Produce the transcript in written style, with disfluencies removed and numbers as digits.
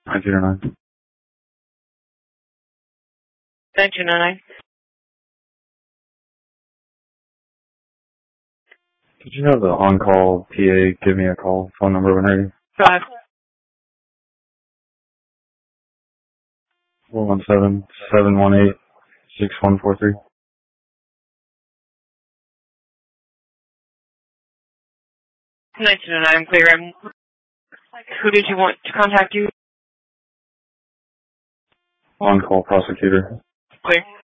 909. 929. Did you have the on-call PA give me a call phone number when ready? 5. 417-718-6143. 929, clear. Who did you want to contact you? On-call prosecutor. Clear.